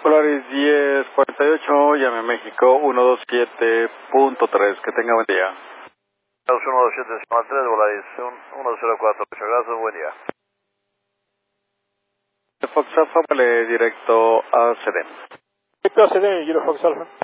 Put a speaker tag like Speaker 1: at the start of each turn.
Speaker 1: Polaris 1048, llame a México 127.3. Que tenga buen día.
Speaker 2: 127.3, Polaris 104. Muchas gracias, buen día.
Speaker 1: Fox Alpha, vale directo a CDM.
Speaker 3: Directo a CDM, Euro Fox Alpha.